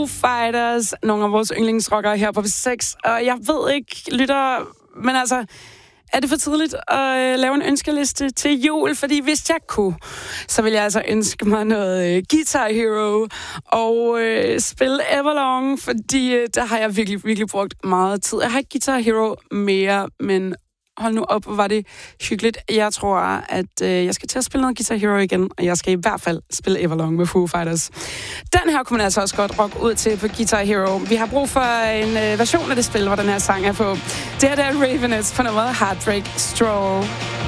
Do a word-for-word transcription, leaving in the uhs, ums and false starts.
Foo Fighters, nogle af vores yndlingsrockere her på P seks. Og jeg ved ikke, lytter, men altså, er det for tidligt at øh, lave en ønskeliste til jul? Fordi hvis jeg kunne, så ville jeg altså ønske mig noget øh, Guitar Hero og øh, spille Everlong, fordi øh, der har jeg virkelig, virkelig brugt meget tid. Jeg har ikke Guitar Hero mere, men hold nu op, hvor var det hyggeligt. Jeg tror, at øh, jeg skal til at spille noget Guitar Hero igen, og jeg skal i hvert fald spille Everlong med Foo Fighters. Den her kunne man altså også godt rocke ud til på Guitar Hero. Vi har brug for en øh, version af det spil, hvor den her sang er på. Det her der er Ravenes på nummeret Heartbreak Stroll.